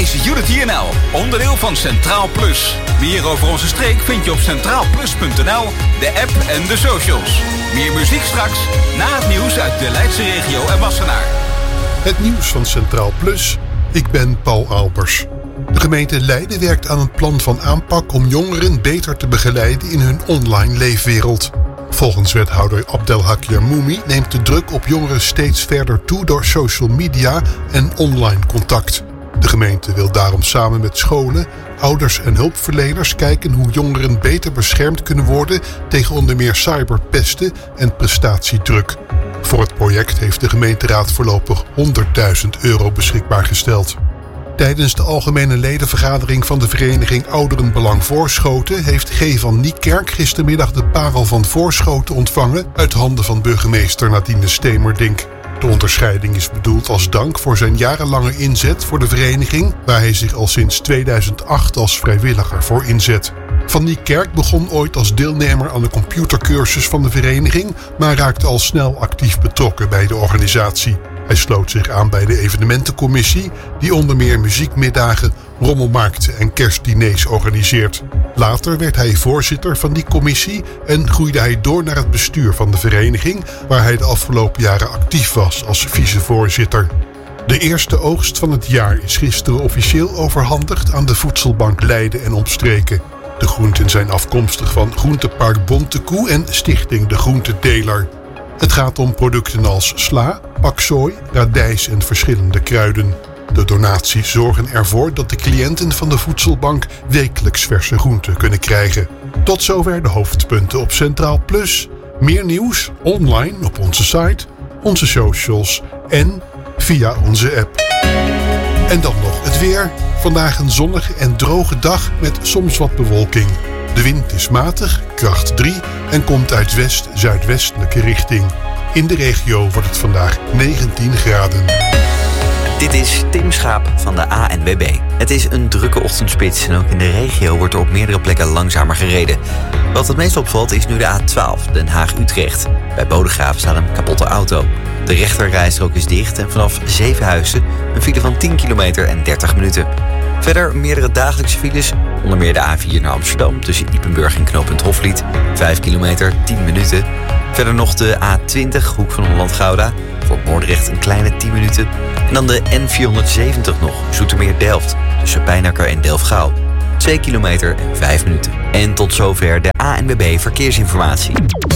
is Unity NL, onderdeel van Centraal Plus. Meer over onze streek vind je op centraalplus.nl, de app en de socials. Meer muziek straks, na het nieuws uit de Leidse regio en Wassenaar. Het nieuws van Centraal Plus. Ik ben Paul Albers. De gemeente Leiden werkt aan een plan van aanpak om jongeren beter te begeleiden in hun online leefwereld. Volgens wethouder Abdelhak Yarmoumi neemt de druk op jongeren steeds verder toe door social media en online contact. De gemeente wil daarom samen met scholen, ouders en hulpverleners kijken hoe jongeren beter beschermd kunnen worden tegen onder meer cyberpesten en prestatiedruk. Voor het project heeft de gemeenteraad voorlopig €100.000 beschikbaar gesteld. Tijdens de algemene ledenvergadering van de vereniging Ouderenbelang Voorschoten heeft G. van Niekerk gistermiddag de parel van Voorschoten ontvangen uit handen van burgemeester Nadine Stemerdink. De onderscheiding is bedoeld als dank voor zijn jarenlange inzet voor de vereniging, waar hij zich al sinds 2008 als vrijwilliger voor inzet. Van Niekerk begon ooit als deelnemer aan de computercursus van de vereniging, maar raakte al snel actief betrokken bij de organisatie. Hij sloot zich aan bij de evenementencommissie, die onder meer muziekmiddagen, rommelmarkten en kerstdiners organiseert. Later werd hij voorzitter van die commissie en groeide hij door naar het bestuur van de vereniging, waar hij de afgelopen jaren actief was als vicevoorzitter. De eerste oogst van het jaar is gisteren officieel overhandigd aan de Voedselbank Leiden en omstreken. De groenten zijn afkomstig van Groentepark Bontekoe en Stichting De Groentedeler. Het gaat om producten als sla, paksoi, radijs en verschillende kruiden. De donaties zorgen ervoor dat de cliënten van de voedselbank wekelijks verse groenten kunnen krijgen. Tot zover de hoofdpunten op Centraal Plus. Meer nieuws online op onze site, onze socials en via onze app. En dan nog het weer. Vandaag een zonnige en droge dag met soms wat bewolking. De wind is matig, kracht 3 en komt uit west-zuidwestelijke richting. In de regio wordt het vandaag 19 graden. Dit is Tim Schaap van de ANWB. Het is een drukke ochtendspits en ook in de regio wordt er op meerdere plekken langzamer gereden. Wat het meest opvalt is nu de A12, Den Haag-Utrecht. Bij Bodegraven staat een kapotte auto. De rechterrijstrook is dicht en vanaf Zevenhuizen een file van 10 kilometer en 30 minuten. Verder meerdere dagelijkse files, onder meer de A4 naar Amsterdam tussen Ypenburg en knooppunt Hoflied, 5 kilometer, 10 minuten. Verder nog de A20, Hoek van Holland-Gouda, voor Moordrecht een kleine 10 minuten. En dan de N470 nog, Zoetermeer-Delft, tussen Pijnacker en Delfgauw, 2 kilometer en 5 minuten. En tot zover de ANWB Verkeersinformatie.